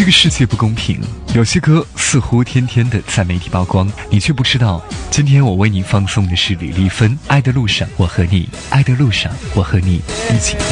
这个世界不公平，有些歌似乎天天的在媒体曝光，你却不知道。今天我为你放送的是李丽芬《爱的路上我和你》，爱的路上我和你一起听。